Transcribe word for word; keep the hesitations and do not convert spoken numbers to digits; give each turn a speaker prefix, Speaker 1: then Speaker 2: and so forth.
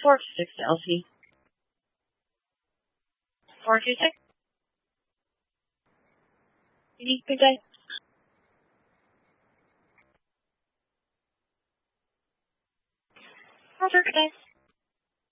Speaker 1: four two six to L T. four two six. Good day. Roger, good day.